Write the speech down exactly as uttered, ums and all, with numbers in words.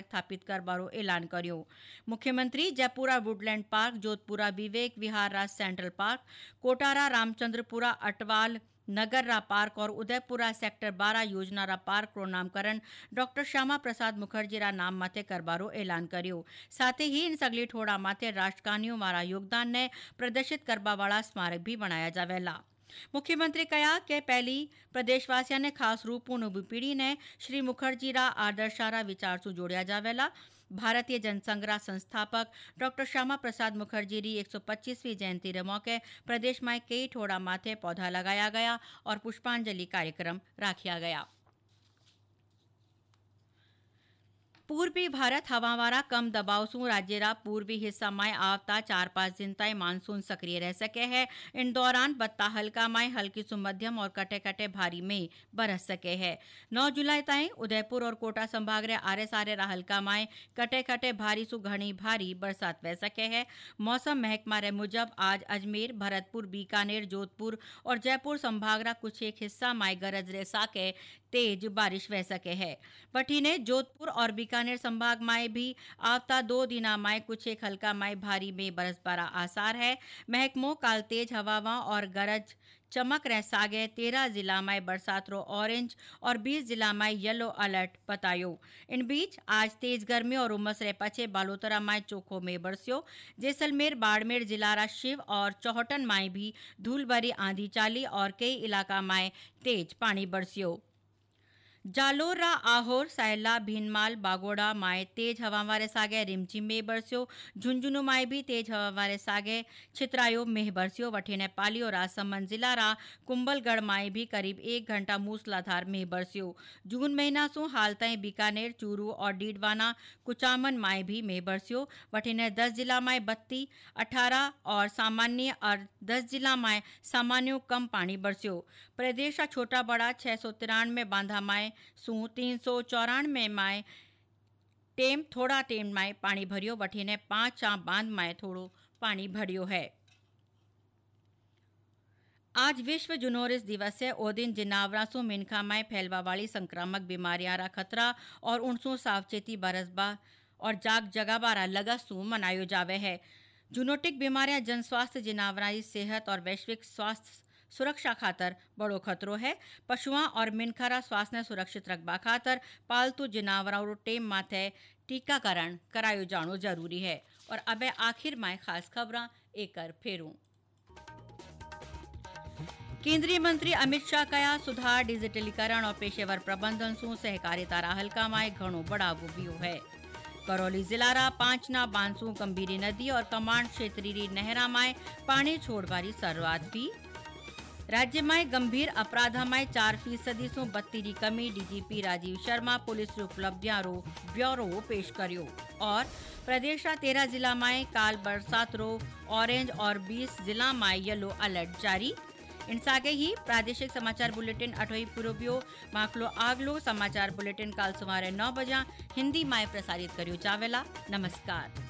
स्थापित करबारो ऐलान कर्यो। मुख्यमंत्री जयपुरा वुडलैंड पार्क, जोधपुरा विवेक विहार राज सेंट्रल पार्क, कोटारा रामचंद्रपुरा अटवाल नगर रा पार्क और उदयपुरा सेक्टर बारह योजना रा पार्क रो नामकरण डॉक्टर श्यामा प्रसाद मुखर्जी रा नाम माथे करबारो ऐलान कर्यो। साथ ही इन सगली ठोड़ा माथे राजकारणियों मारा योगदान ने प्रदर्शित करबा वाला स्मारक भी बनाया जावेला। मुख्यमंत्री कहा कि पहली प्रदेशवासियों ने खास रूप नवी पीढ़ी ने श्री मुखर्जी रा आदर्शा रा विचार सु जोड़िया जावेला। भारतीय जनसंघ संस्थापक डॉक्टर श्यामा प्रसाद मुखर्जी री एक सौ पच्चीसवीं जयंती रे मौके प्रदेश में कई ठोड़ा माथे पौधा लगाया गया और पुष्पांजलि कार्यक्रम राखिया गया। पूर्वी भारत हवावारा कम दबाव सु राज्य रा पूर्वी हिस्सा में आवता चार पांच दिन तक मानसून सक्रिय रह सके है। इन दौरान बत्ता हल्का में हल्की सु मध्यम और कटे कटे भारी में बरस सके है। नौ जुलाई तक उदयपुर और कोटा संभाग रे आरे सारे रा हल्का में कटे कटे भारी सु घनी भारी बरसात वह सके है। मौसम महकमा रे मुजब आज अजमेर, भरतपुर, बीकानेर, जोधपुर और जयपुर संभाग रा कुछ एक हिस्सा में गरज रे साके तेज बारिश वह सके है। बठीने जोधपुर और बीकानेर संभाग में भी आवता दो दिना में कुछ एक हल्का में भारी में बरसबारा आसार है। महकमो काल तेज हवावां और गरज चमक रह सागे तेरह जिला में बरसात रो ऑरेंज और बीस जिला में येलो अलर्ट बतायो। इन बीच आज तेज गर्मी और उमस रे पछे बालोतरा में चोखो में बरस्यो। जैसलमेर, बाड़मेर जिला रा शिव और चौहटन में भी धूल भरी आंधी चाली और कई इलाका में तेज पानी बरस्यो। जालोर रा आहोर, सैला, भीनमाल, बागोड़ा माए तेज हवा वारे सागे रिमझिम में बरस्यो। झुंझुनू माए भी तेज हवा वारे सागे छितरायो में बरस्यो। वठीने पाली और राजसमंद जिला रा कुंभलगढ़ माए भी करीब एक घंटा मूसलाधार में बरस्यो। जून महीना सु हाल तय बीकानेर, चूरू और डीडवाना कुचामन माए भी में बरस्यो। वठीने दस जिला में बत्ती, अठारह और सामान्य और दस जिला में सामान्य कम पानी बरस्यो। प्रदेश छोटा बड़ा छह सौ तिरानवे बांधा माए सू तीन सौ चौरानवे में टेम थोड़ा टेम में पानी भरियो। वठीने पांच चां बांध में थोड़ो पानी भरियो है। आज विश्व जुनोरिस दिवस है। ओ दिन जिनावरा सु मिनखा में फैलवा वाली संक्रामक बीमारियां रा खतरा और उनसु सावचेती बरसबा और जाग जगाबारा लगा सु मनायो जावे है। जूनोटिक बीमारियां जन स्वास्थ्य, जिनावरा की सेहत और वैश्विक स्वास्थ्य सुरक्षा खातर बड़ो खतरो है। पशुओं और मिनखरा स्वास्थ्य ने सुरक्षित रखबा खातर पालतू जिनावरों रो टेम माथे टीकाकरण करायो जानो जरूरी है। और अब आखिर में खास खबरां एकर फेरूं। केंद्रीय मंत्री अमित शाह कया सुधार, डिजिटलीकरण और पेशेवर प्रबंधन सु सहकारिता रा हल्का में घणो बढ़ावो बियो है। करौली जिला रा पांचना बांसु गंभीरी नदी और कमांड क्षेत्री री नहरा में पानी छोड़बारी शुरुआत भी। राज्य में गंभीर अपराधा में चार फीसदी सु बत्ती री कमी, डीजीपी राजीव शर्मा पुलिस उपलब्धियां रो ब्यूरो पेश करियो। और प्रदेश रा तेरह जिला में काल बरसात रो ऑरेंज और बीस जिला में येलो अलर्ट जारी। इन सागे ही प्रादेशिक समाचार बुलेटिन अठोई पूर्वियो माखलो आगलो समाचार बुलेटिन काल सुमारे नौ बजा हिंदी में प्रसारित करियो जावेला। नमस्कार।